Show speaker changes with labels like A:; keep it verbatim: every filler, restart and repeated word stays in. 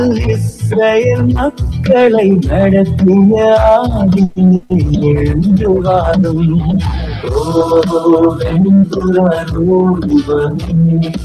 A: Israel மக்களை நடத்திய ஆதி எழுந்து வாழும் ஓ வெண்புற ரூபமே